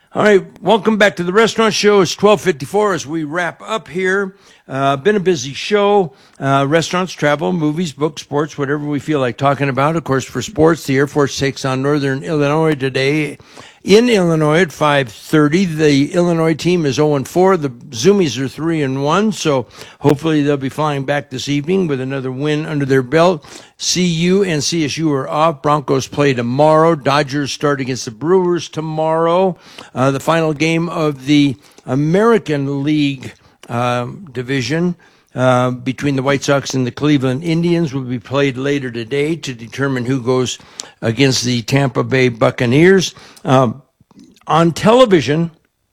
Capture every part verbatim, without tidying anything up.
All right, welcome back to the Restaurant Show. It's twelve fifty-four as we wrap up here. Uh, been a busy show. Uh, restaurants, travel, movies, books, sports, whatever we feel like talking about. Of course, for sports, the Air Force takes on Northern Illinois today in Illinois at five thirty. The Illinois team is oh and four. The Zoomies are three and one, so hopefully they'll be flying back this evening with another win under their belt. C U and C S U are off. Broncos play tomorrow. Dodgers start against the Brewers tomorrow. Uh, the final game of the American League uh, division uh, between the White Sox and the Cleveland Indians will be played later today to determine who goes against the Tampa Bay Buccaneers. Um, on television,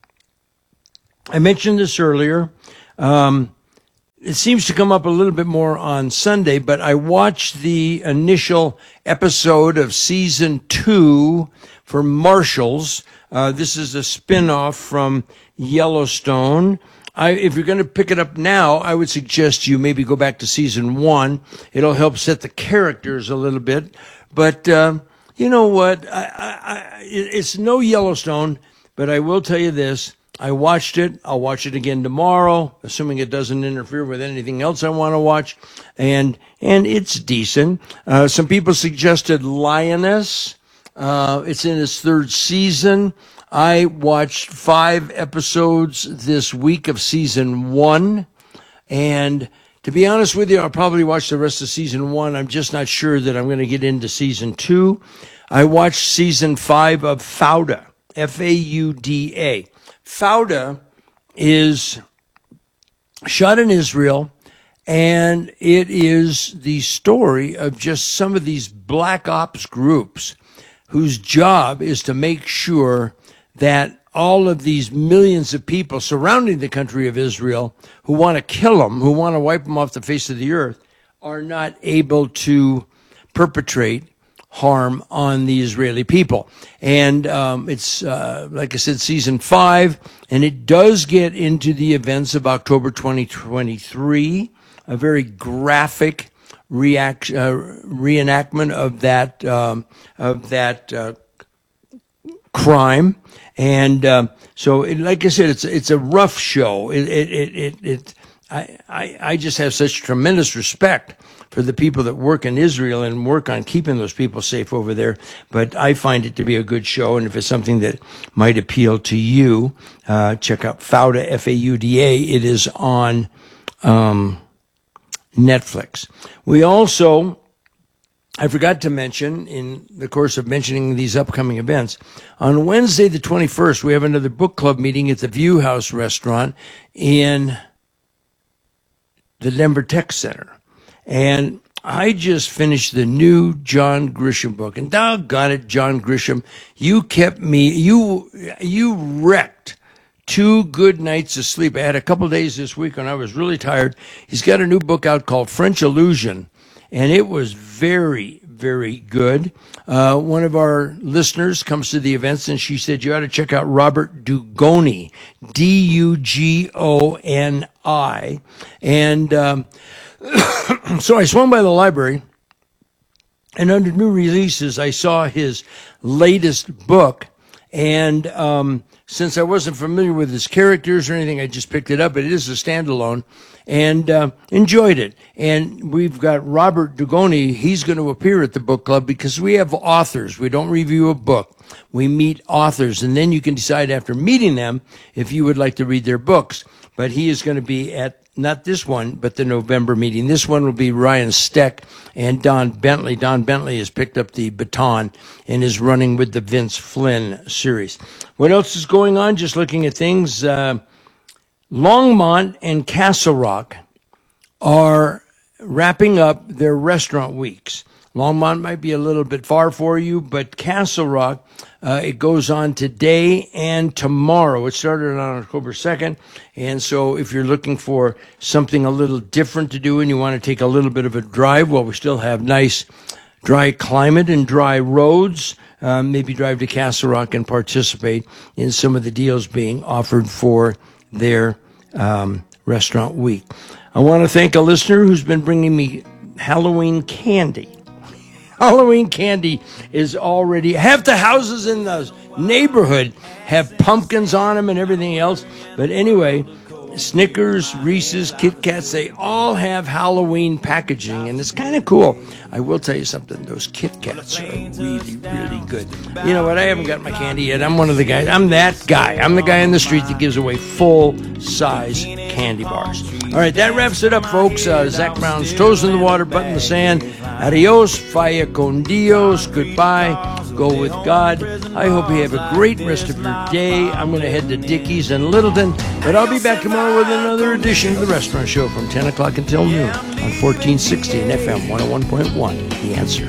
I mentioned this earlier. Um, It seems to come up a little bit more on Sunday, but I watched the initial episode of season two for Marshals. Uh, this is a spinoff from Yellowstone. I, if you're going to pick it up now, I would suggest you maybe go back to season one. It'll help set the characters a little bit. But uh, you know what? I, I, I, it's no Yellowstone, but I will tell you this. I watched it. I'll watch it again tomorrow, assuming it doesn't interfere with anything else I want to watch. And, and it's decent. Uh, some people suggested Lioness. Uh, it's in its third season. I watched five episodes this week of season one. And to be honest with you, I'll probably watch the rest of season one. I'm just not sure that I'm going to get into season two. I watched season five of Fauda, F A U D A. Fauda is shot in Israel, and it is the story of just some of these black ops groups whose job is to make sure that all of these millions of people surrounding the country of Israel who want to kill them, who want to wipe them off the face of the earth, are not able to perpetrate harm on the Israeli people. And um, it's, uh, like I said, season five, and it does get into the events of October twenty twenty-three, a very graphic react, uh, reenactment of that, um, of that uh, crime. And um, so, it, like I said, it's it's a rough show. It it it it. it I, I I just have such tremendous respect for the people that work in Israel and work on keeping those people safe over there. But I find it to be a good show, and if it's something that might appeal to you, uh, check out Fauda, F A U D A. It is on um, Netflix. We also, I forgot to mention, in the course of mentioning these upcoming events, on Wednesday the twenty-first, we have another book club meeting at the View House restaurant in the Denver Tech Center. And I just finished the new John Grisham book. And doggone it, John Grisham, you kept me, you, you wrecked two good nights of sleep. I had a couple days this week when I was really tired. He's got a new book out called French Illusion, and it was very, very good. Uh, one of our listeners comes to the events, and she said, you ought to check out Robert Dugoni, D U G O N I. And um, so I swung by the library, and under new releases, I saw his latest book. And um, since I wasn't familiar with his characters or anything, I just picked it up. It is a standalone, and uh, enjoyed it. And we've got Robert Dugoni. He's going to appear at the book club because we have authors. We don't review a book. We meet authors, and then you can decide after meeting them if you would like to read their books. But he is going to be at not this one, but the November meeting. This one will be Ryan Steck and Don Bentley. Don Bentley has picked up the baton and is running with the Vince Flynn series. What else is going on? Just looking at things. Uh, Longmont and Castle Rock are wrapping up their restaurant weeks. Longmont might be a little bit far for you, but Castle Rock, uh, it goes on today and tomorrow. It started on October second, and so if you're looking for something a little different to do and you want to take a little bit of a drive, well, we still have nice dry climate and dry roads, um, maybe drive to Castle Rock and participate in some of the deals being offered for their um, restaurant week. I want to thank a listener who's been bringing me Halloween candy. Halloween candy is already, half the houses in the neighborhood have pumpkins on them and everything else. But anyway, Snickers, Reese's, Kit Kats, they all have Halloween packaging, and it's kind of cool. I will tell you something, those Kit Kats are really, really good. You know what, I haven't got my candy yet. I'm one of the guys, I'm that guy. I'm the guy in the street that gives away full-size candy bars. All right, that wraps it up, folks. Uh, Zach Brown's Toes in the Water, Butt in the Sand. Adios, falla con Dios, goodbye. Go with God. I hope you have a great rest of your day. I'm going to head to Dickey's and Littleton, but I'll be back tomorrow with another edition of The Restaurant Show from ten o'clock until noon on fourteen sixty and F M one oh one point one. The Answer.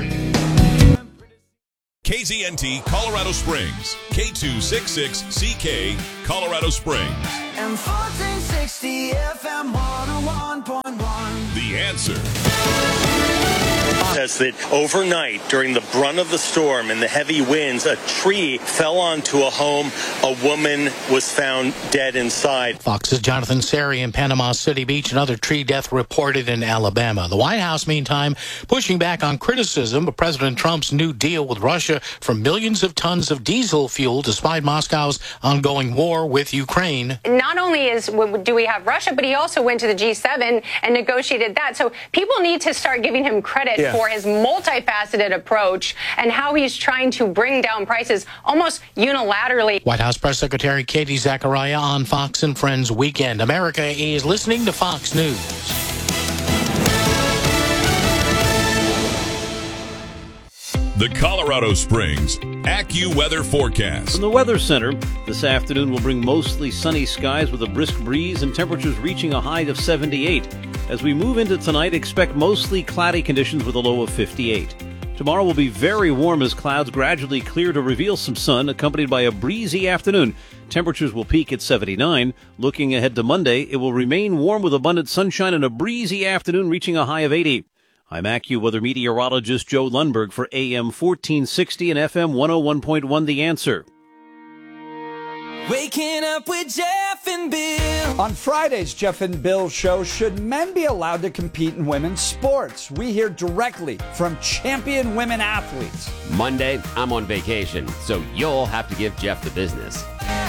K Z N T Colorado Springs, K two sixty-six C K, Colorado Springs. And fourteen sixty F M one oh one point one. The Answer. Says that overnight, during the brunt of the storm and the heavy winds, a tree fell onto a home. A woman was found dead inside. Fox's Jonathan Seri in Panama City Beach. Another tree death reported in Alabama. The White House, meantime, pushing back on criticism of President Trump's new deal with Russia for millions of tons of diesel fuel, despite Moscow's ongoing war with Ukraine. Not only is do we have Russia, but he also went to the G seven and negotiated that. So people need to start giving him credit yeah. for his multifaceted approach and how he's trying to bring down prices almost unilaterally. White House Press Secretary Katie Zachariah on Fox and Friends Weekend. America is listening to Fox News. The Colorado Springs AccuWeather forecast. From the Weather Center, this afternoon will bring mostly sunny skies with a brisk breeze and temperatures reaching a high of seventy-eight. As we move into tonight, expect mostly cloudy conditions with a low of fifty-eight. Tomorrow will be very warm as clouds gradually clear to reveal some sun, accompanied by a breezy afternoon. Temperatures will peak at seventy-nine. Looking ahead to Monday, it will remain warm with abundant sunshine and a breezy afternoon reaching a high of eighty. I'm AccuWeather meteorologist Joe Lundberg for A M fourteen sixty and F M one oh one point one The Answer. Waking up with Jeff and Bill. On Friday's Jeff and Bill show, should men be allowed to compete in women's sports? We hear directly from champion women athletes. Monday, I'm on vacation, so you'll have to give Jeff the business.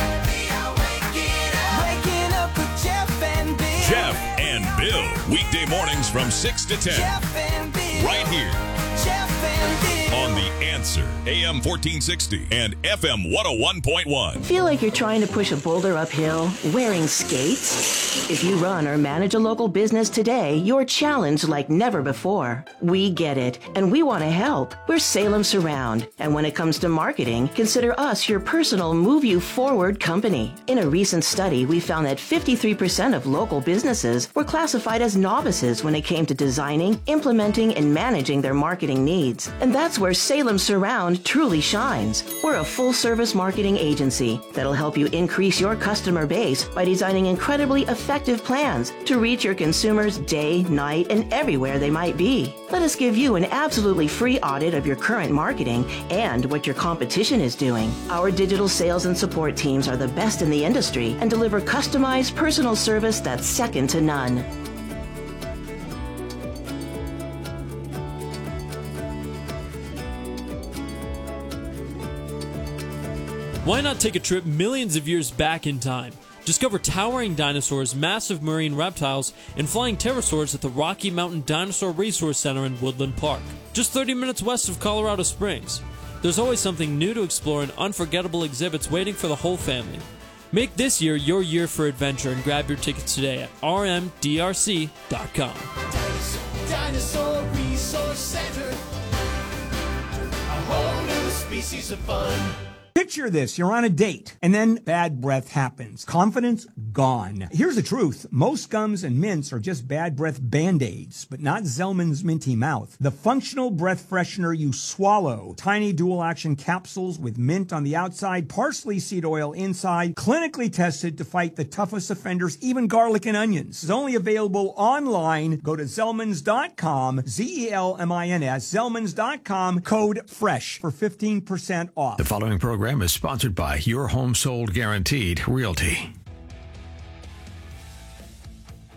Waking up with Jeff and Bill. Jeff and Bill, weekday mornings from six to ten. Jeff and Bill. Right here. Jeff and Bill. On The Answer, A M fourteen sixty and F M one oh one point one. Feel like you're trying to push a boulder uphill wearing skates? If you run or manage a local business today, you're challenged like never before. We get it, and we want to help. We're Salem Surround, and when it comes to marketing, consider us your personal Move You Forward company. In a recent study, we found that fifty-three percent of local businesses were classified as novices when it came to designing, implementing, and managing their marketing needs. And that's where Salem Surround truly shines. We're a full-service marketing agency that'll help you increase your customer base by designing incredibly effective plans to reach your consumers day, night, and everywhere they might be. Let us give you an absolutely free audit of your current marketing and what your competition is doing. Our digital sales and support teams are the best in the industry and deliver customized personal service that's second to none. Why not take a trip millions of years back in time? Discover towering dinosaurs, massive marine reptiles, and flying pterosaurs at the Rocky Mountain Dinosaur Resource Center in Woodland Park, just thirty minutes west of Colorado Springs. There's always something new to explore and unforgettable exhibits waiting for the whole family. Make this year your year for adventure and grab your tickets today at r m d r c dot com. Dinosaur Resource Center. A whole new species of fun. Picture this, you're on a date, and then bad breath happens. Confidence gone. Here's the truth. Most gums and mints are just bad breath Band-Aids, but not Zellman's Minty Mouth. The functional breath freshener you swallow. Tiny dual-action capsules with mint on the outside, parsley seed oil inside, clinically tested to fight the toughest offenders, even garlic and onions. It's only available online. Go to Zellmans dot com, Z E L M I N S, Zellmans dot com, code FRESH for fifteen percent off. The following program is sponsored by Your Home Sold Guaranteed Realty.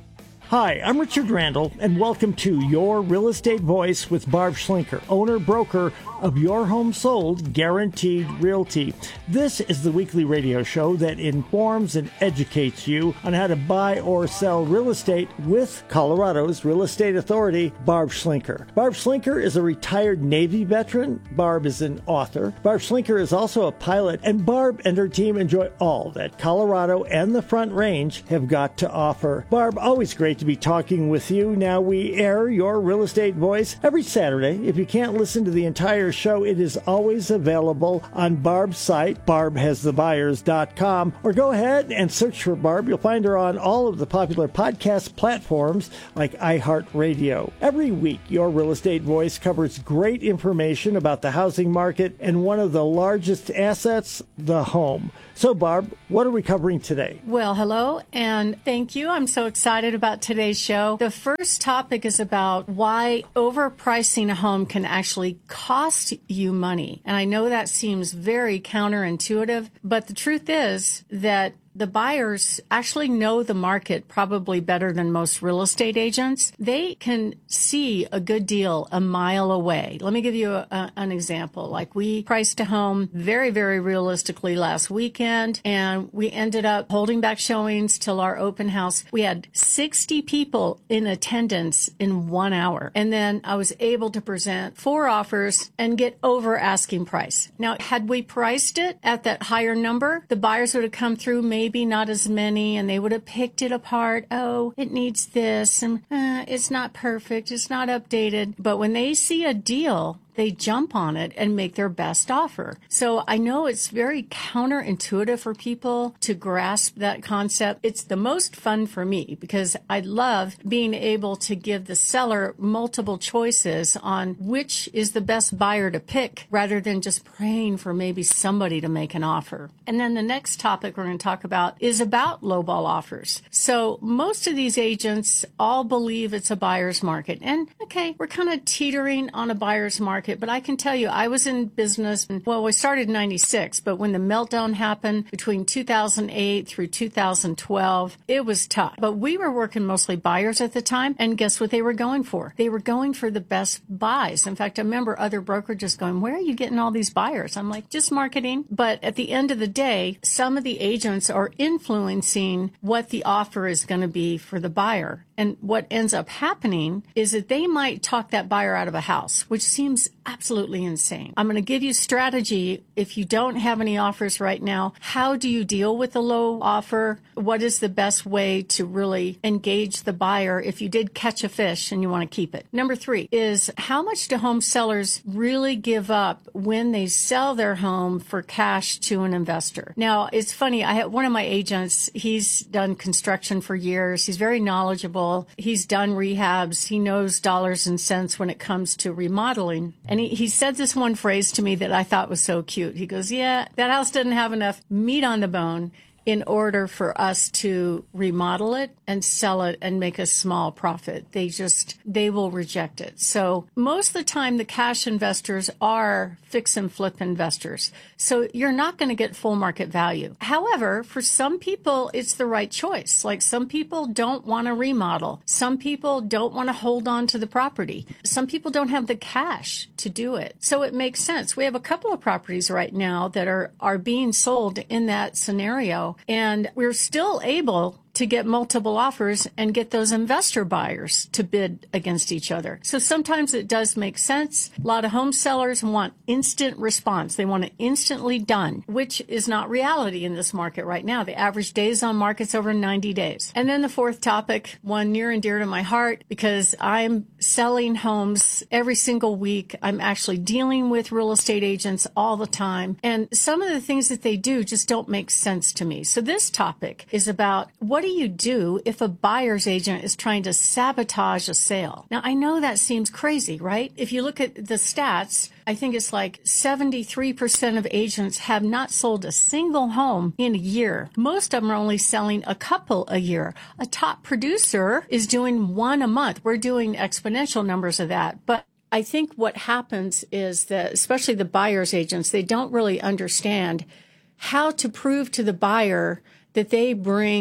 Hi, I'm Richard Randall, and welcome to Your Real Estate Voice with Barb Schlinker, owner-broker of Your Home Sold Guaranteed Realty. This is the weekly radio show that informs and educates you on how to buy or sell real estate with Colorado's Real Estate Authority, Barb Schlinker. Barb Schlinker is a retired Navy veteran. Barb is an author. Barb Schlinker is also a pilot, and Barb and her team enjoy all that Colorado and the Front Range have got to offer. Barb, always great to be talking with you. Now, we air Your Real Estate Voice every Saturday. If you can't listen to the entire show, it is always available on Barb's site, barb has the buyers dot com, or go ahead and search for Barb. You'll find her on all of the popular podcast platforms like iHeartRadio. Every week, Your Real Estate Voice covers great information about the housing market and one of the largest assets, the home. So, Barb, what are we covering today? Well, hello, and thank you. I'm so excited about today's show. The first topic is about why overpricing a home can actually cost you money. And I know that seems very counterintuitive, but the truth is that the buyers actually know the market probably better than most real estate agents. They can see a good deal a mile away. Let me give you a, a, an example. Like, we priced a home very, very realistically last weekend, and we ended up holding back showings till our open house. We had sixty people in attendance in one hour. And then I was able to present four offers and get over asking price. Now, had we priced it at that higher number, the buyers would have come through maybe Maybe not as many, and they would have picked it apart. Oh, it needs this, and uh, it's not perfect, it's not updated. But when they see a deal, they jump on it and make their best offer. So I know it's very counterintuitive for people to grasp that concept. It's the most fun for me because I love being able to give the seller multiple choices on which is the best buyer to pick rather than just praying for maybe somebody to make an offer. And then the next topic we're going to talk about is about lowball offers. So most of these agents all believe it's a buyer's market. And okay, we're kind of teetering on a buyer's market. But I can tell you, I was in business, well, we started in ninety-six, but when the meltdown happened between two thousand eight through two thousand twelve, it was tough. But we were working mostly buyers at the time, and guess what they were going for? They were going for the best buys. In fact, I remember other brokerages going, where are you getting all these buyers? I'm like, just marketing. But at the end of the day, some of the agents are influencing what the offer is going to be for the buyer. And what ends up happening is that they might talk that buyer out of a house, which seems absolutely insane. I'm going to give you strategy. If you don't have any offers right now, how do you deal with a low offer? What is the best way to really engage the buyer if you did catch a fish and you want to keep it? Number three is, how much do home sellers really give up when they sell their home for cash to an investor? Now, it's funny. I have one of my agents, he's done construction for years. He's very knowledgeable. He's done rehabs. He knows dollars and cents when it comes to remodeling. And he, he said this one phrase to me that I thought was so cute. He goes, yeah, that house didn't have enough meat on the bone in order for us to remodel it and sell it and make a small profit. They just, they will reject it. So most of the time, the cash investors are fix and flip investors. So you're not going to get full market value. However, for some people, it's the right choice. Like, some people don't want to remodel. Some people don't want to hold on to the property. Some people don't have the cash to do it. So it makes sense. We have a couple of properties right now that are, are being sold in that scenario. And we're still able to get multiple offers and get those investor buyers to bid against each other. So sometimes it does make sense. A lot of home sellers want instant response. They want it instantly done, which is not reality in this market right now. The average days on market's over ninety days. And then the fourth topic, one near and dear to my heart, because I'm selling homes every single week. I'm actually dealing with real estate agents all the time. And some of the things that they do just don't make sense to me. So this topic is about, what do you do if a buyer's agent is trying to sabotage a sale? Now, I know that seems crazy, right? If you look at the stats, I think it's like seventy-three percent of agents have not sold a single home in a year. Most of them are only selling a couple a year. A top producer is doing one a month. We're doing exponential numbers of that. But I think what happens is that, especially the buyer's agents, they don't really understand how to prove to the buyer that they bring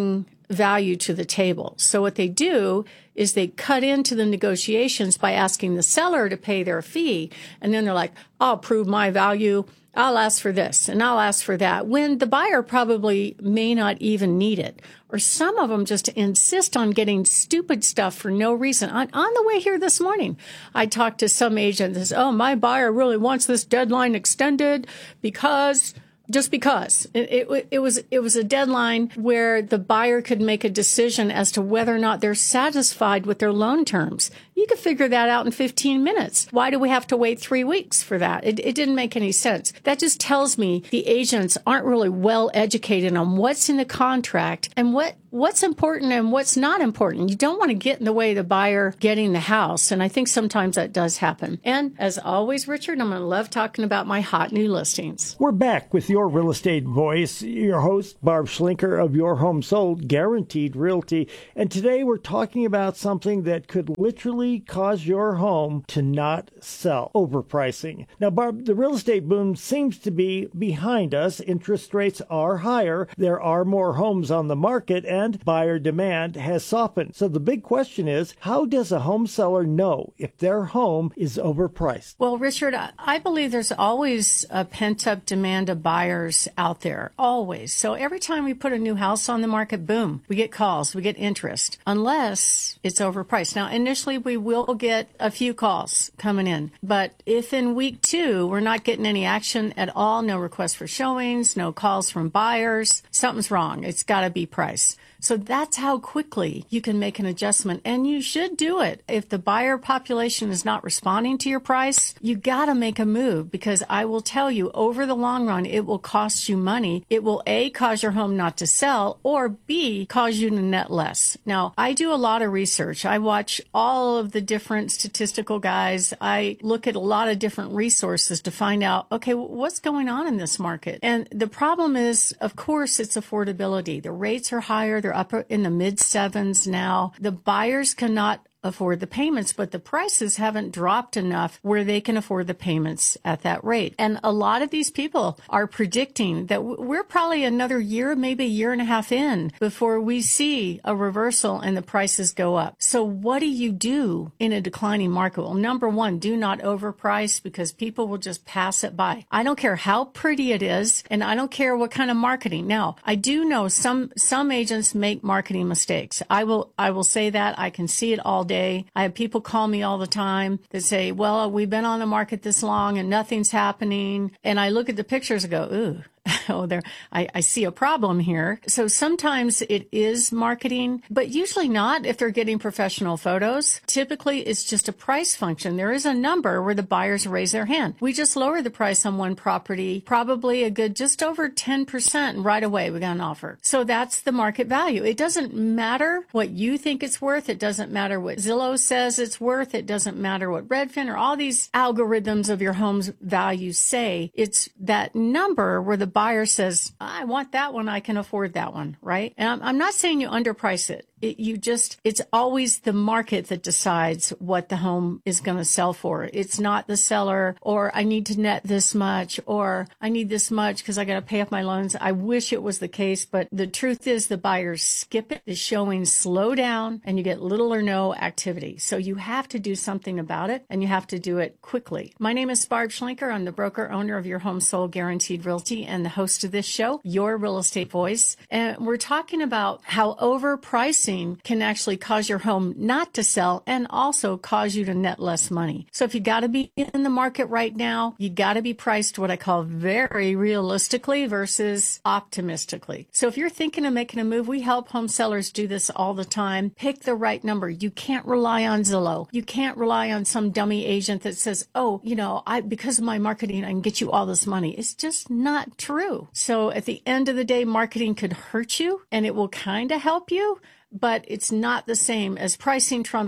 value to the table. So what they do is they cut into the negotiations by asking the seller to pay their fee. And then they're like, I'll prove my value. I'll ask for this and I'll ask for that, when the buyer probably may not even need it. Or some of them just insist on getting stupid stuff for no reason. On, on the way here this morning, I talked to some agent that says, oh, my buyer really wants this deadline extended because... Just because it, it, it was it was a deadline where the buyer could make a decision as to whether or not they're satisfied with their loan terms. You could figure that out in fifteen minutes. Why do we have to wait three weeks for that? It, it didn't make any sense. That just tells me the agents aren't really well educated on what's in the contract and what what's important and what's not important. You don't want to get in the way of the buyer getting the house. And I think sometimes that does happen. And as always, Richard, I'm going to love talking about my hot new listings. We're back with your real estate voice, your host, Barb Schlinker of Your Home Sold, Guaranteed Realty. And today we're talking about something that could literally cause your home to not sell, overpricing. Now, Barb, the real estate boom seems to be behind us. Interest rates are higher. There are more homes on the market, and buyer demand has softened. So the big question is, how does a home seller know if their home is overpriced? Well, Richard, I believe there's always a pent-up demand of buyers out there, always. So every time we put a new house on the market, boom, we get calls, we get interest, unless it's overpriced. Now, initially, we will get a few calls coming in. But if in week two, we're not getting any action at all, no requests for showings, no calls from buyers, something's wrong. It's got to be price. So that's how quickly you can make an adjustment, and you should do it. If the buyer population is not responding to your price, you got to make a move, because I will tell you, over the long run, it will cost you money. It will A, cause your home not to sell, or B, cause you to net less. Now, I do a lot of research. I watch all of the different statistical guys. I look at a lot of different resources to find out, okay, what's going on in this market? And the problem is, of course, it's affordability. The rates are higher. They're up in the mid sevens now. The buyers cannot afford the payments, but the prices haven't dropped enough where they can afford the payments at that rate. And a lot of these people are predicting that we're probably another year, maybe a year and a half in before we see a reversal and the prices go up. So what do you do in a declining market? Well, number one, do not overprice, because people will just pass it by. I don't care how pretty it is, and I don't care what kind of marketing. Now, I do know some some agents make marketing mistakes. I will I will say that. I can see it all day. I have people call me all the time that say, well, we've been on the market this long and nothing's happening. And I look at the pictures and go, ooh. Oh, there, I, I see a problem here. So sometimes it is marketing, but usually not if they're getting professional photos. Typically, it's just a price function. There is a number where the buyers raise their hand. We just lowered the price on one property, probably a good just over ten percent, and right away we got an offer. So that's the market value. It doesn't matter what you think it's worth. It doesn't matter what Zillow says it's worth. It doesn't matter what Redfin or all these algorithms of your home's value say. It's that number where the buyer says, I want that one, I can afford that one, right? And I'm, I'm not saying you underprice it. It, you just, it's always the market that decides what the home is going to sell for. It's not the seller, or I need to net this much, or I need this much because I got to pay off my loans. I wish it was the case, but the truth is the buyers skip it. The showings slow down and you get little or no activity. So you have to do something about it, and you have to do it quickly. My name is Barb Schlinker. I'm the broker owner of Your Home Sold Guaranteed Realty and the host of this show, Your Real Estate Voice. And we're talking about how overpricing can actually cause your home not to sell and also cause you to net less money. So if you got to be in the market right now, you got to be priced what I call very realistically versus optimistically. So if you're thinking of making a move, we help home sellers do this all the time. Pick the right number. You can't rely on Zillow. You can't rely on some dummy agent that says, oh, you know, I because of my marketing, I can get you all this money. It's just not true. So at the end of the day, marketing could hurt you and it will kind of help you, but it's not the same as pricing trumps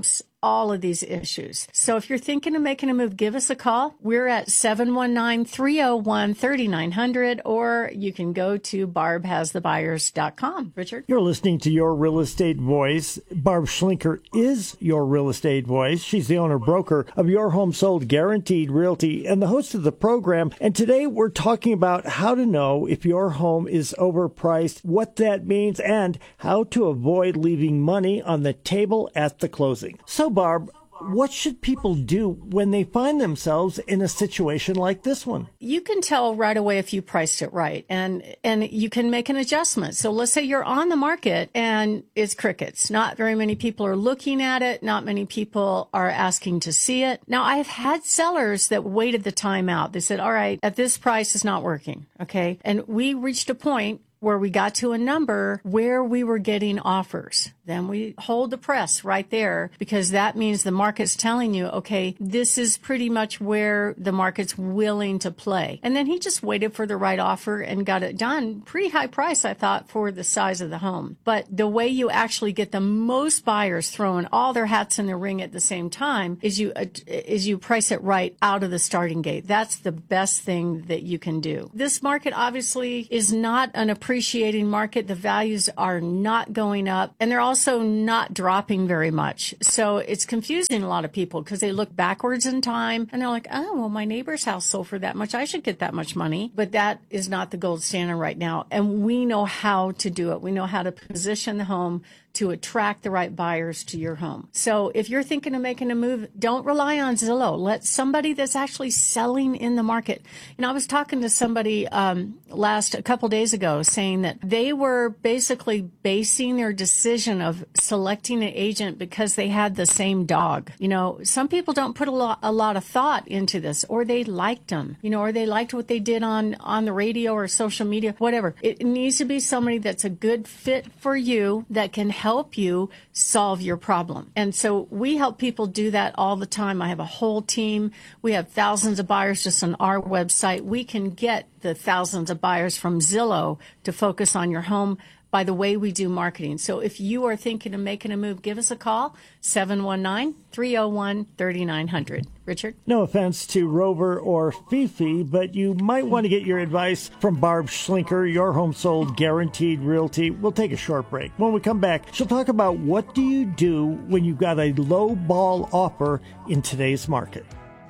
all of these issues. So if you're thinking of making a move, give us a call. We're at seven one nine, three oh one, three nine zero zero, or you can go to barb has the buyers dot com. Richard? You're listening to Your Real Estate Voice. Barb Schlinker is your real estate voice. She's the owner broker of Your Home Sold Guaranteed Realty and the host of the program. And today we're talking about how to know if your home is overpriced, what that means, and how to avoid leaving money on the table at the closing. So, Barb, what should people do when they find themselves in a situation like this one? You can tell right away if you priced it right, and and you can make an adjustment. So let's say you're on the market and it's crickets. Not very many people are looking at it. Not many people are asking to see it. Now, I've had sellers that waited the time out. They said, all right, at this price, it's not working. Okay. And we reached a point where we got to a number where we were getting offers. Then we hold the press right there, because that means the market's telling you, okay, this is pretty much where the market's willing to play. And then he just waited for the right offer and got it done. Pretty high price, I thought, for the size of the home. But the way you actually get the most buyers throwing all their hats in the ring at the same time is you uh, is you price it right out of the starting gate. That's the best thing that you can do. This market obviously is not an appreciating market. The values are not going up, and they're all also not dropping very much. So it's confusing a lot of people because they look backwards in time and they're like, oh, well, my neighbor's house sold for that much. I should get that much money. But that is not the gold standard right now. And we know how to do it. We know how to position the home to attract the right buyers to your home. So if you're thinking of making a move, don't rely on Zillow. Let somebody that's actually selling in the market. You know, I was talking to somebody um, last, a couple days ago, saying that they were basically basing their decision of selecting an agent because they had the same dog. You know, some people don't put a lot, a lot of thought into this, or they liked them, you know, or they liked what they did on, on the radio or social media, whatever. It needs to be somebody that's a good fit for you, that can help you solve your problem. And so we help people do that all the time. I have a whole team. We have thousands of buyers just on our website. We can get the thousands of buyers from Zillow to focus on your home by the way we do marketing. So if you are thinking of making a move, give us a call, seven one nine, three oh one, three nine zero zero. Richard? No offense to Rover or Fifi, but you might want to get your advice from Barb Schlinker, Your Home Sold Guaranteed Realty. We'll take a short break. When we come back, she'll talk about what do you do when you've got a low ball offer in today's market.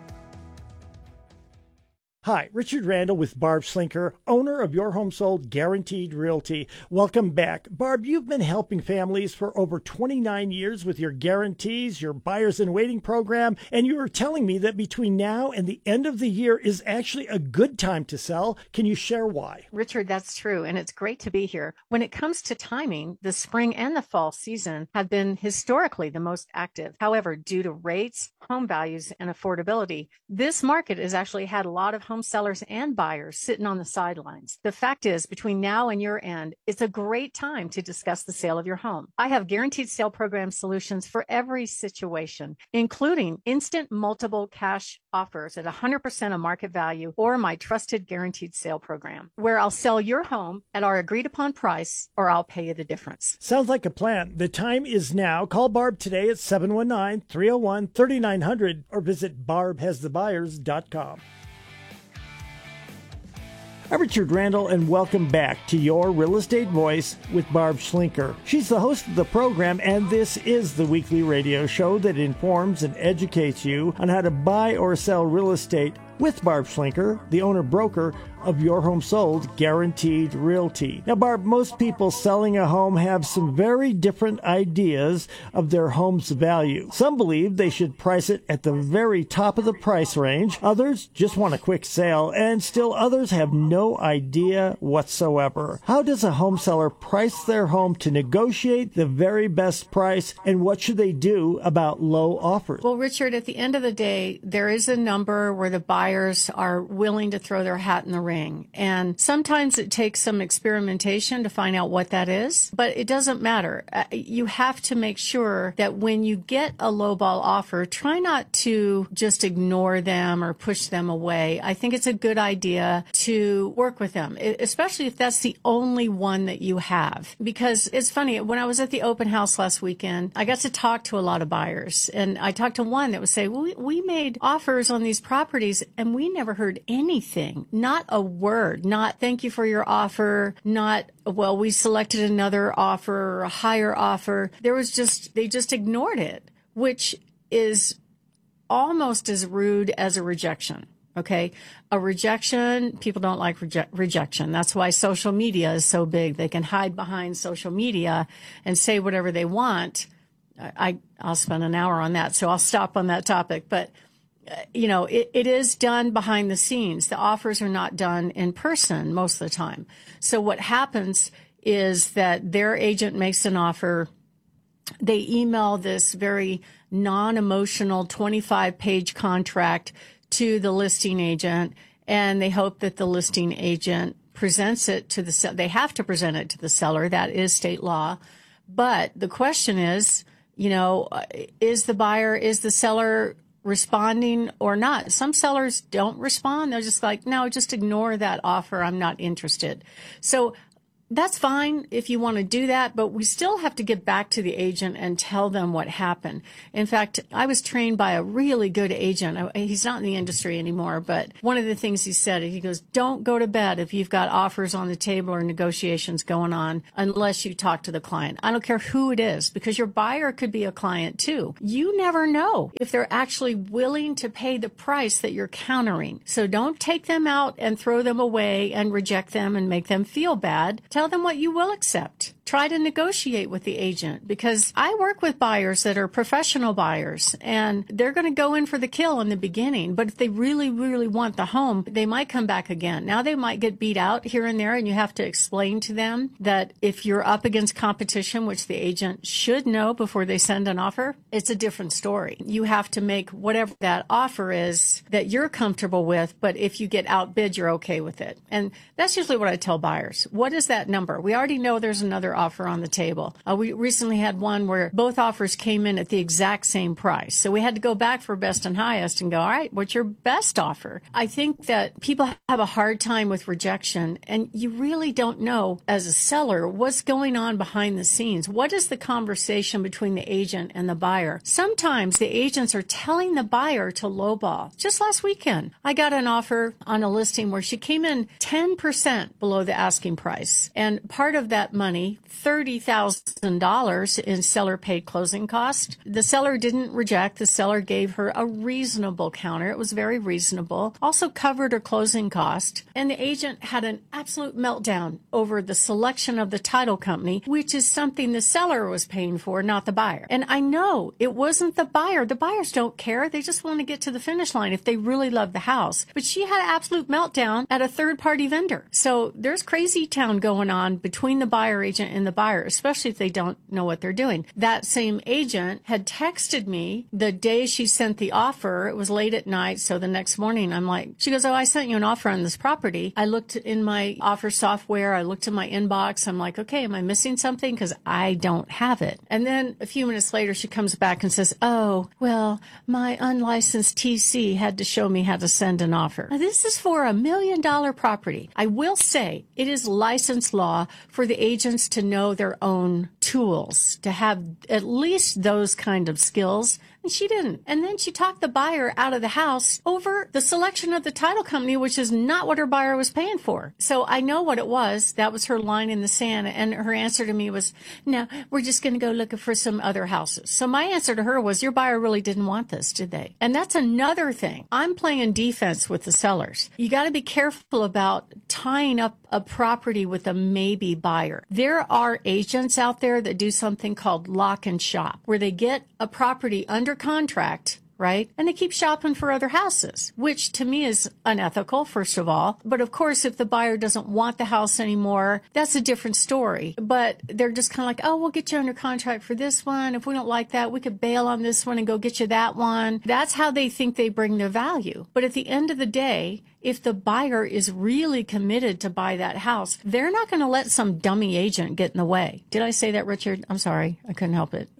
Hi, Richard Randall with Barb Schlinker, owner of Your Home Sold Guaranteed Realty. Welcome back. Barb, you've been helping families for over twenty-nine years with your guarantees, your buyers in waiting program, and you were telling me that between now and the end of the year is actually a good time to sell. Can you share why? Richard, that's true, and it's great to be here. When it comes to timing, the spring and the fall season have been historically the most active. However, due to rates, home values, and affordability, this market has actually had a lot of home sellers and buyers sitting on the sidelines. The fact is, between now and year end, it's a great time to discuss the sale of your home. I have guaranteed sale program solutions for every situation, including instant multiple cash offers at one hundred percent of market value, or my trusted guaranteed sale program, where I'll sell your home at our agreed upon price, or I'll pay you the difference. Sounds like a plan. The time is now. Call Barb today at seven one nine, three oh one, three nine zero zero or visit barb has the buyers dot com. I'm Richard Randall, and welcome back to Your Real Estate Voice with Barb Schlinker. She's the host of the program, and this is the weekly radio show that informs and educates you on how to buy or sell real estate with Barb Schlinker, the owner-broker of Your Home Sold Guaranteed Realty. Now, Barb, most people selling a home have some very different ideas of their home's value. Some believe they should price it at the very top of the price range. Others just want a quick sale, and still others have no idea whatsoever. How does a home seller price their home to negotiate the very best price, and what should they do about low offers? Well, Richard, at the end of the day, there is a number where the buyers are willing to throw their hat in the ring ring. And sometimes it takes some experimentation to find out what that is, but it doesn't matter. Uh, You have to make sure that when you get a lowball offer, try not to just ignore them or push them away. I think it's a good idea to work with them, e- especially if that's the only one that you have. Because it's funny, when I was at the open house last weekend, I got to talk to a lot of buyers. And I talked to one that would say, well, we, we made offers on these properties and we never heard anything, not a word, not thank you for your offer, not, well, we selected another offer or a higher offer. There was just, they just ignored it, which is almost as rude as a rejection. Okay. A rejection, people don't like reje- rejection. That's why social media is so big. They can hide behind social media and say whatever they want. I, I'll spend an hour on that, so I'll stop on that topic. But, uh, you know, it, it is done behind the scenes. The offers are not done in person most of the time. So what happens is that their agent makes an offer. They email this very non-emotional twenty-five page contract to the listing agent, and they hope that the listing agent presents it to the seller. They have to present it to the seller. That is state law. But the question is, you know, is the buyer, is the seller responding or not? Some sellers don't respond. They're just like, no, just ignore that offer. I'm not interested. So that's fine if you want to do that, but we still have to get back to the agent and tell them what happened. In fact, I was trained by a really good agent. He's not in the industry anymore, but one of the things he said, he goes, don't go to bed if you've got offers on the table or negotiations going on unless you talk to the client. I don't care who it is, because your buyer could be a client too. You never know if they're actually willing to pay the price that you're countering. So don't take them out and throw them away and reject them and make them feel bad. Tell them what you will accept. Try to negotiate with the agent, because I work with buyers that are professional buyers and they're going to go in for the kill in the beginning. But if they really, really want the home, they might come back again. Now they might get beat out here and there, and you have to explain to them that if you're up against competition, which the agent should know before they send an offer, it's a different story. You have to make whatever that offer is that you're comfortable with, but if you get outbid, you're okay with it. And that's usually what I tell buyers. What is that number? We already know there's another offer on the table. Uh, we recently had one where both offers came in at the exact same price. So we had to go back for best and highest and go, all right, what's your best offer? I think that people have a hard time with rejection, and you really don't know as a seller what's going on behind the scenes. What is the conversation between the agent and the buyer? Sometimes the agents are telling the buyer to lowball. Just last weekend, I got an offer on a listing where she came in ten percent below the asking price. And part of that money, thirty thousand dollars in seller paid closing cost. The seller didn't reject. The seller gave her a reasonable counter. It was very reasonable. Also covered her closing cost. And the agent had an absolute meltdown over the selection of the title company, which is something the seller was paying for, not the buyer. And I know it wasn't the buyer. The buyers don't care. They just want to get to the finish line if they really love the house. But she had an absolute meltdown at a third-party vendor. So there's crazy town going on between the buyer agent and the buyer, especially if they don't know what they're doing. That same agent had texted me the day she sent the offer. It was late at night, so the next morning I'm like, she goes, oh, I sent you an offer on this property. I looked in my offer software. I looked in my inbox. I'm like, okay, am I missing something? Because I don't have it. And then a few minutes later, she comes back and says, oh, well, my unlicensed T C had to show me how to send an offer. Now, this is for a million dollar property. I will say it is license law for the agents to know their own tools, to have at least those kind of skills. And she didn't. And then she talked the buyer out of the house over the selection of the title company, which is not what her buyer was paying for. So I know what it was. That was her line in the sand. And her answer to me was, no, we're just going to go looking for some other houses. So my answer to her was, your buyer really didn't want this, did they? And that's another thing. I'm playing defense with the sellers. You got to be careful about tying up a property with a maybe buyer. There are agents out there that do something called lock and shop, where they get a property under contract, right? And they keep shopping for other houses, which to me is unethical, first of all. But of course, if the buyer doesn't want the house anymore, that's a different story. But they're just kind of like, oh, we'll get you under contract for this one. If we don't like that, we could bail on this one and go get you that one. That's how they think they bring their value. But at the end of the day, if the buyer is really committed to buy that house, they're not going to let some dummy agent get in the way. Did I say that, Richard? I'm sorry. I couldn't help it.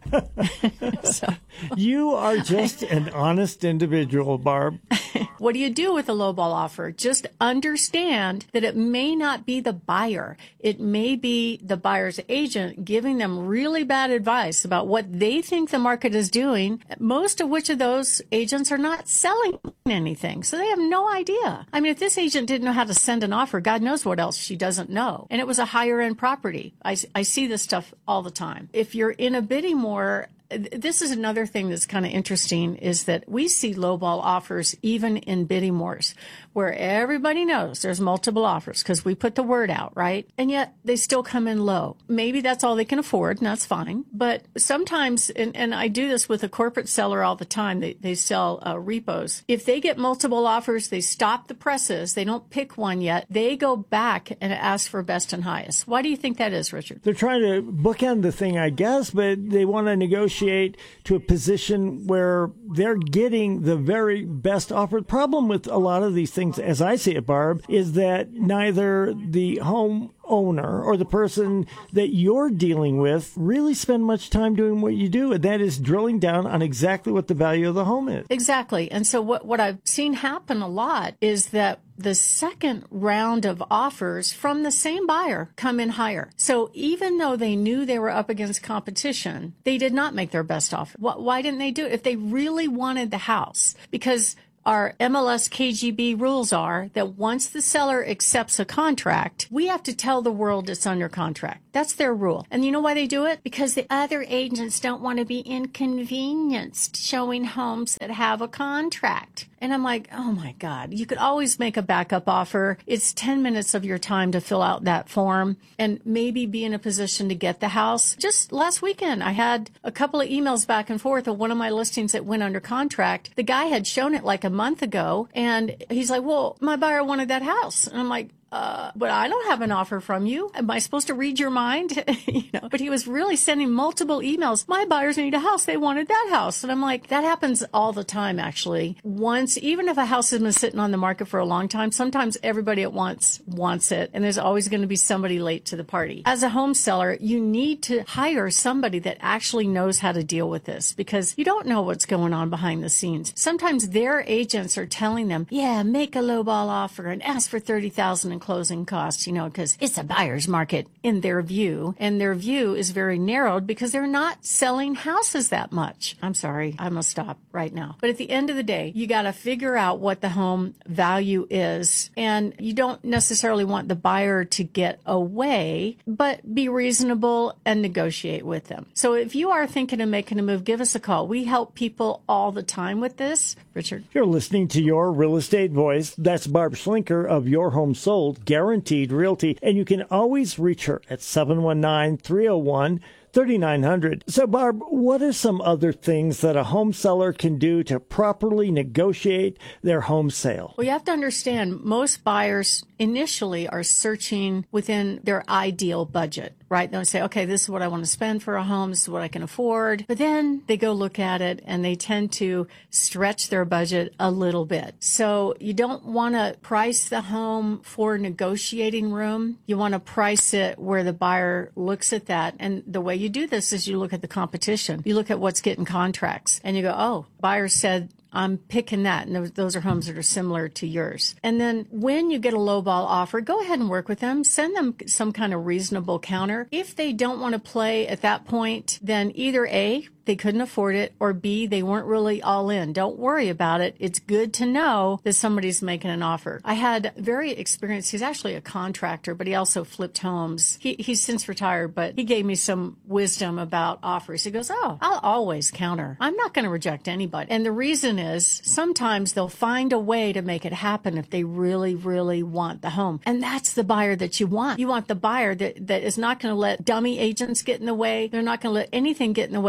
So, you are just an honest individual, Barb. What do you do with a lowball offer? Just understand that it may not be the buyer. It may be the buyer's agent giving them really bad advice about what they think the market is doing, most of which of those agents are not selling anything. So they have no idea. I mean, if this agent didn't know how to send an offer, God knows what else she doesn't know. And it was a higher end property. I, I see this stuff all the time. If you're in a bidding war, this is another thing that's kind of interesting is that we see lowball offers even in bidding wars where everybody knows there's multiple offers because we put the word out, right? And yet they still come in low. Maybe that's all they can afford, and that's fine. But sometimes, and, and I do this with a corporate seller all the time, they, they sell uh, repos. If they get multiple offers, they stop the presses, they don't pick one yet, they go back and ask for best and highest. Why do you think that is, Richard? They're trying to bookend the thing, I guess, but they want to negotiate to a position where they're getting the very best offer. The problem with a lot of these things, as I see it, Barb, is that neither the home owner or the person that you're dealing with really spend much time doing what you do, and that is drilling down on exactly what the value of the home is. Exactly. And so what, what I've seen happen a lot is that the second round of offers from the same buyer come in higher. So even though they knew they were up against competition, they did not make their best offer. Why didn't they do it? If they really wanted the house, because our M L S K G B rules are that once the seller accepts a contract, we have to tell the world it's under contract. That's their rule. And you know why they do it? Because the other agents don't want to be inconvenienced showing homes that have a contract. And I'm like, oh my God, you could always make a backup offer. It's ten minutes of your time to fill out that form and maybe be in a position to get the house. Just last weekend, I had a couple of emails back and forth of one of my listings that went under contract. The guy had shown it like a month ago, and he's like, well, my buyer wanted that house. And I'm like, Uh, but I don't have an offer from you. Am I supposed to read your mind? you know, but he was really sending multiple emails. My buyers need a house. They wanted that house. And I'm like, that happens all the time, actually. Once, even if a house has been sitting on the market for a long time, sometimes everybody at once wants it. And there's always going to be somebody late to the party. As a home seller, you need to hire somebody that actually knows how to deal with this because you don't know what's going on behind the scenes. Sometimes their agents are telling them, yeah, make a lowball offer and ask for thirty thousand dollars in closing costs, you know, because it's a buyer's market in their view. And their view is very narrowed because they're not selling houses that much. I'm sorry, I must stop right now. But at the end of the day, you got to figure out what the home value is. And you don't necessarily want the buyer to get away, but be reasonable and negotiate with them. So if you are thinking of making a move, give us a call. We help people all the time with this. Richard? You're listening to Your Real Estate Voice. That's Barb Schlinker of Your Home Sold Guaranteed Realty, and you can always reach her at seven one nine, three oh one, three nine zero zero. So, Barb, what are some other things that a home seller can do to properly negotiate their home sale? Well, you have to understand, most buyers initially are searching within their ideal budget, right? They'll say, okay, this is what I want to spend for a home. This is what I can afford. But then they go look at it and they tend to stretch their budget a little bit. So you don't want to price the home for negotiating room. You want to price it where the buyer looks at that. And the way you do this is you look at the competition. You look at what's getting contracts and you go, oh, buyer said, I'm picking that. And those, those are homes that are similar to yours. And then when you get a lowball offer, go ahead and work with them. Send them some kind of reasonable counter. If they don't want to play at that point, then either A, they couldn't afford it, or B, they weren't really all in. Don't worry about it. It's good to know that somebody's making an offer. I had very experienced, he's actually a contractor, but he also flipped homes. He, he's since retired, but he gave me some wisdom about offers. He goes, oh, I'll always counter. I'm not going to reject anybody. And the reason is sometimes they'll find a way to make it happen if they really, really want the home. And that's the buyer that you want. You want the buyer that, that is not going to let dummy agents get in the way. They're not going to let anything get in the way of them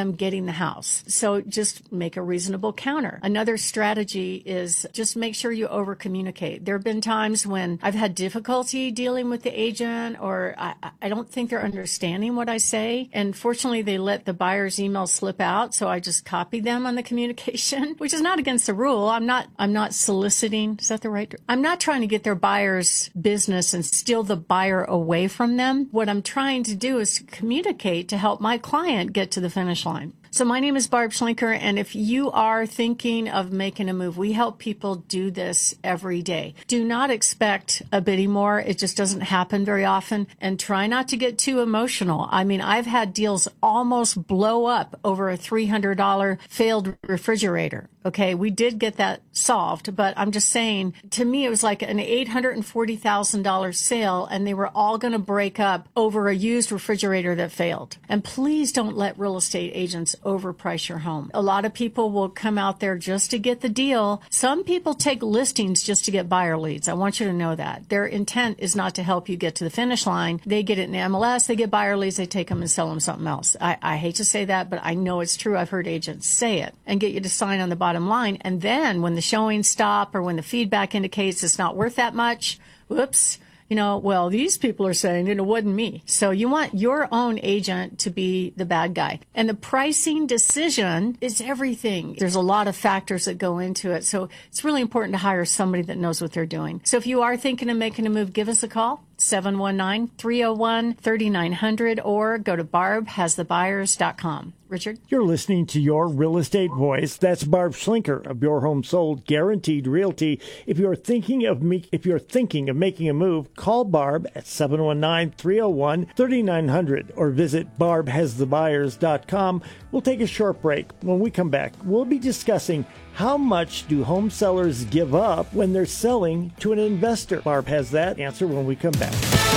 them getting the house. So just make a reasonable counter. Another strategy is just make sure you over communicate. There have been times when I've had difficulty dealing with the agent, or I, I don't think they're understanding what I say. And fortunately, they let the buyer's email slip out. So I just copy them on the communication, which is not against the rule. I'm not, I'm not soliciting. Is that the right? I'm not trying to get their buyer's business and steal the buyer away from them. What I'm trying to do is communicate to help my client get to the finish line. So my name is Barb Schlinker, and if you are thinking of making a move, we help people do this every day. Do not expect a bidding war. It just doesn't happen very often. And try not to get too emotional. I mean, I've had deals almost blow up over a three hundred dollars failed refrigerator. Okay, we did get that solved, but I'm just saying, to me, it was like an eight hundred forty thousand dollars sale, and they were all going to break up over a used refrigerator that failed. And please don't let real estate agents overprice your home. A lot of people will come out there just to get the deal. Some people take listings just to get buyer leads. I want you to know that. Their intent is not to help you get to the finish line. They get it in M L S, they get buyer leads, they take them and sell them something else. I, I hate to say that, but I know it's true. I've heard agents say it and get you to sign on the bottom line. And then when the showings stop or when the feedback indicates it's not worth that much, whoops, you know, well, these people are saying it wasn't me. So you want your own agent to be the bad guy. And the pricing decision is everything. There's a lot of factors that go into it. So it's really important to hire somebody that knows what they're doing. So if you are thinking of making a move, give us a call. seven one nine, three oh one, three nine zero zero or go to barb has the buyers dot com. Richard? You're listening to Your Real Estate Voice. That's Barb Schlinker of Your Home Sold Guaranteed Realty. If you're thinking of me, if you're thinking of making a move, call Barb at seven one nine, three oh one, three nine zero zero or visit barb has the buyers dot com. We'll take a short break. When we come back, we'll be discussing how much do home sellers give up when they're selling to an investor. Barb has that answer when we come back.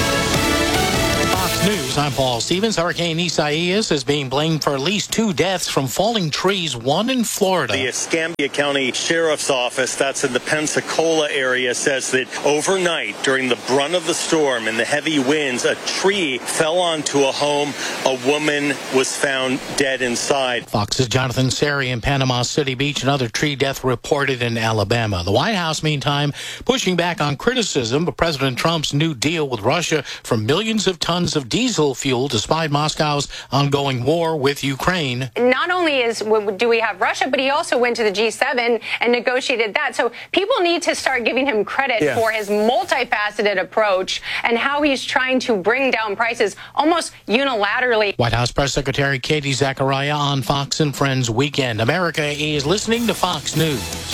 Fox News, I'm Paul Stevens. Hurricane Isaias is being blamed for at least two deaths from falling trees, one in Florida. The Escambia County Sheriff's Office, that's in the Pensacola area, says that overnight during the brunt of the storm and the heavy winds, a tree fell onto a home. A woman was found dead inside. Fox's Jonathan Seri in Panama City Beach. Another tree death reported in Alabama. The White House, meantime, pushing back on criticism of President Trump's new deal with Russia for millions of tons of diesel fuel despite Moscow's ongoing war with Ukraine. Not only is do we have Russia, but he also went to the G seven and negotiated that. So people need to start giving him credit yeah. for his multifaceted approach and how he's trying to bring down prices almost unilaterally. White House Press Secretary Katie Zachariah on Fox and Friends Weekend. America is listening to Fox News.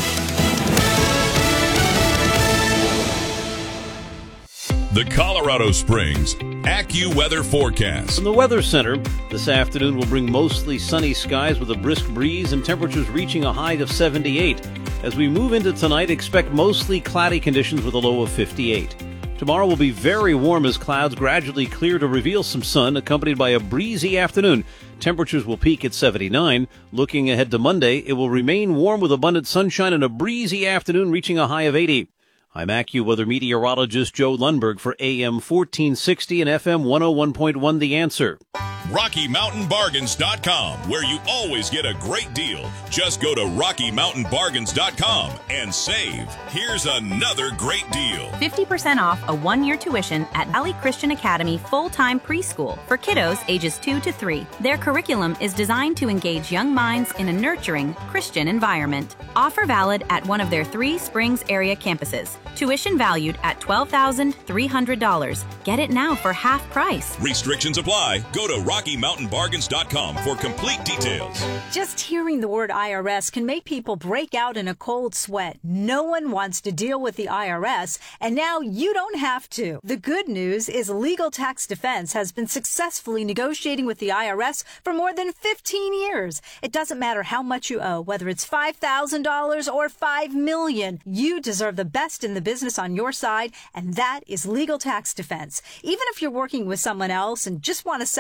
The Colorado Springs AccuWeather forecast. From the Weather Center, this afternoon will bring mostly sunny skies with a brisk breeze and temperatures reaching a high of seventy-eight. As we move into tonight, expect mostly cloudy conditions with a low of fifty-eight. Tomorrow will be very warm as clouds gradually clear to reveal some sun, accompanied by a breezy afternoon. Temperatures will peak at seventy-nine. Looking ahead to Monday, it will remain warm with abundant sunshine and a breezy afternoon reaching a high of eighty. I'm AccuWeather meteorologist Joe Lundberg for A M fourteen sixty and F M one oh one point one The Answer. Rocky Mountain Bargains dot com, where you always get a great deal. Just go to Rocky Mountain Bargains dot com and save. Here's another great deal. fifty percent off a one-year tuition at Valley Christian Academy full-time preschool for kiddos ages two to three. Their curriculum is designed to engage young minds in a nurturing Christian environment. Offer valid at one of their three Springs area campuses. Tuition valued at twelve thousand three hundred dollars. Get it now for half price. Restrictions apply. Go to Rocky Mountain Bargains dot com for complete details. Just hearing the word I R S can make people break out in a cold sweat. No one wants to deal with the I R S, and now you don't have to. The good news is Legal Tax Defense has been successfully negotiating with the I R S for more than fifteen years. It doesn't matter how much you owe, whether it's five thousand dollars or five million dollars. You deserve the best in the business on your side, and that is Legal Tax Defense. Even if you're working with someone else and just want a second opinion,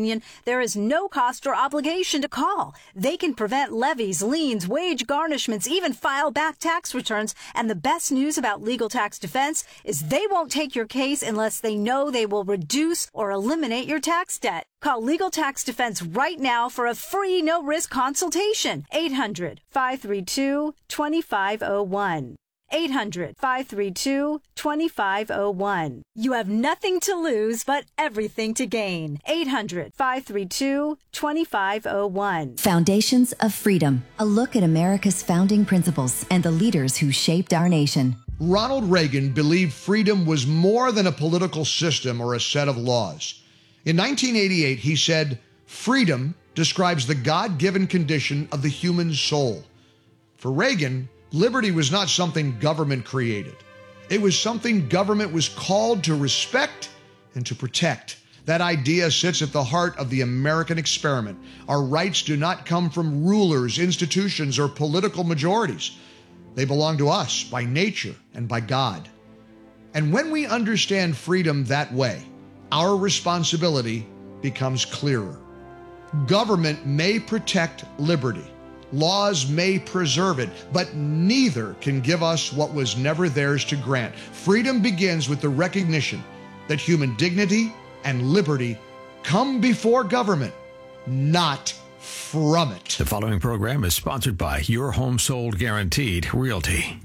opinion, there is no cost or obligation to call. They can prevent levies, liens, wage garnishments, even file back tax returns. And the best news about Legal Tax Defense is they won't take your case unless they know they will reduce or eliminate your tax debt. Call Legal Tax Defense right now for a free no-risk consultation. eight hundred, five three two, two five zero one. eight hundred, five three two, two five zero one. You have nothing to lose but everything to gain. eight hundred, five three two, two five zero one. Foundations of Freedom. A look at America's founding principles and the leaders who shaped our nation. Ronald Reagan believed freedom was more than a political system or a set of laws. In nineteen eighty-eight, he said, "Freedom describes the God-given condition of the human soul." For Reagan, liberty was not something government created. It was something government was called to respect and to protect. That idea sits at the heart of the American experiment. Our rights do not come from rulers, institutions, or political majorities. They belong to us by nature and by God. And when we understand freedom that way, our responsibility becomes clearer. Government may protect liberty. Laws may preserve it, but neither can give us what was never theirs to grant. Freedom begins with the recognition that human dignity and liberty come before government, not from it. The following program is sponsored by Your Home Sold Guaranteed Realty.